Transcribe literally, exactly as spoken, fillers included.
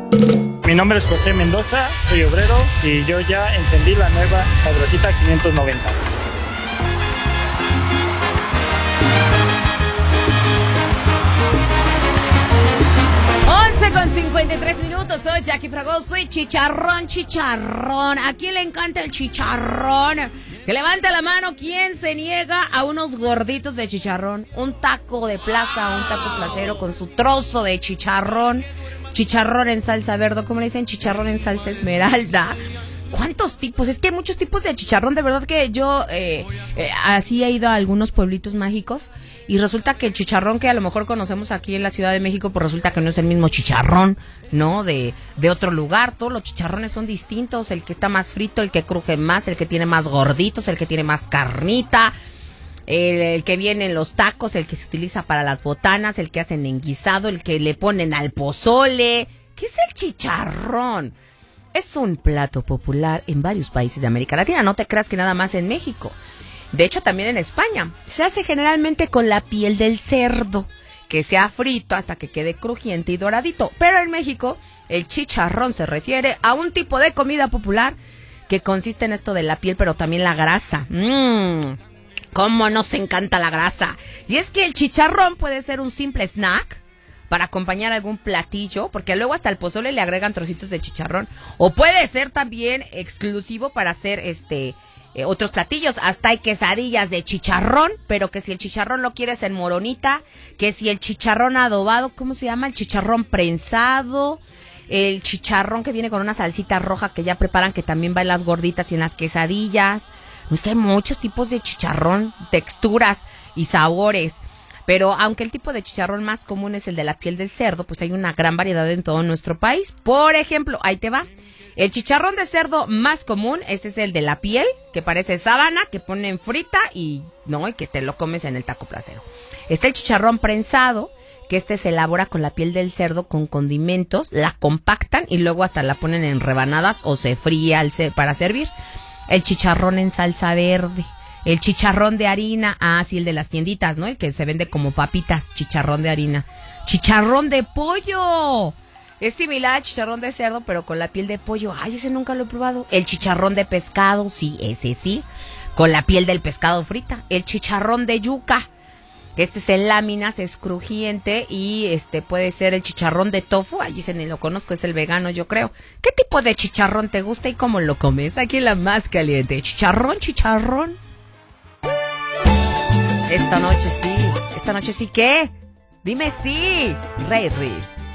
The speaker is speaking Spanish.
Mi nombre es José Mendoza, soy obrero y yo ya encendí la nueva Sabrosita quinientos noventa. once con cincuenta y tres minutos, soy Jackie Fragoso y chicharrón, chicharrón. ¿A quién le encanta el chicharrón? Que levante la mano quien se niega a unos gorditos de chicharrón. Un taco de plaza, un taco placero con su trozo de chicharrón. Chicharrón en salsa verde, ¿cómo le dicen? Chicharrón en salsa esmeralda. ¿Cuántos tipos? Es que hay muchos tipos de chicharrón. De verdad que yo eh, eh, así he ido a algunos pueblitos mágicos y resulta que el chicharrón que a lo mejor conocemos aquí en la Ciudad de México, pues resulta que no es el mismo chicharrón, ¿no? De, de otro lugar. Todos los chicharrones son distintos. El que está más frito, el que cruje más, el que tiene más gorditos, el que tiene más carnita. El, el que viene en los tacos, el que se utiliza para las botanas, el que hacen en guisado, el que le ponen al pozole. ¿Qué es el chicharrón? Es un plato popular en varios países de América Latina, no te creas que nada más en México. De hecho, también en España. Se hace generalmente con la piel del cerdo, que sea frito hasta que quede crujiente y doradito. Pero en México, el chicharrón se refiere a un tipo de comida popular que consiste en esto de la piel, pero también la grasa. Mmm... ¿Cómo nos encanta la grasa? Y es que el chicharrón puede ser un simple snack para acompañar algún platillo, porque luego hasta el pozole le agregan trocitos de chicharrón. O puede ser también exclusivo para hacer este eh, otros platillos. Hasta hay quesadillas de chicharrón, pero que si el chicharrón lo quieres en moronita, que si el chicharrón adobado, ¿cómo se llama? El chicharrón prensado. El chicharrón que viene con una salsita roja que ya preparan, que también va en las gorditas y en las quesadillas. Es que hay muchos tipos de chicharrón, texturas y sabores. Pero aunque el tipo de chicharrón más común es el de la piel del cerdo, pues hay una gran variedad en todo nuestro país. Por ejemplo, ahí te va. El chicharrón de cerdo más común, ese es el de la piel, que parece sábana, que ponen frita y no, y que te lo comes en el taco placero. Está el chicharrón prensado, que este se elabora con la piel del cerdo con condimentos, la compactan y luego hasta la ponen en rebanadas o se fríe al ce- para servir. El chicharrón en salsa verde, el chicharrón de harina, ah, sí, el de las tienditas, ¿no? El que se vende como papitas, chicharrón de harina. Chicharrón de pollo, es similar al chicharrón de cerdo, pero con la piel de pollo. Ay, ese nunca lo he probado. El chicharrón de pescado, sí, ese sí, con la piel del pescado frita. El chicharrón de yuca, que este es en láminas, es crujiente, y este puede ser el chicharrón de tofu, allí se ni lo conozco, es el vegano yo creo. ¿Qué tipo de chicharrón te gusta y cómo lo comes? Aquí en la más caliente, chicharrón, chicharrón. Esta noche sí, esta noche sí, ¿qué? Dime sí, Rey Riz.